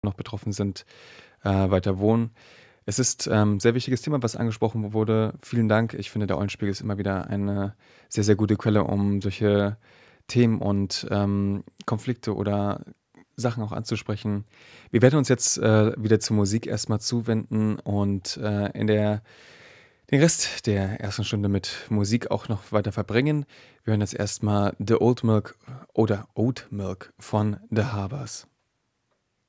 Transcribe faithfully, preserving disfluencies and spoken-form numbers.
noch betroffen sind, äh, weiter wohnen. Es ist, ähm, sehr wichtiges Thema, was angesprochen wurde. Vielen Dank. Ich finde, der Eulenspiegel ist immer wieder eine sehr, sehr gute Quelle, um solche Themen und, ähm, Konflikte oder Sachen auch anzusprechen. Wir werden uns jetzt, äh, wieder zur Musik erst mal zuwenden und, äh, in der den Rest der ersten Stunde mit Musik auch noch weiter verbringen. Wir hören jetzt erst mal „The Old Milk“ oder „Oat Milk“ von The Harbors.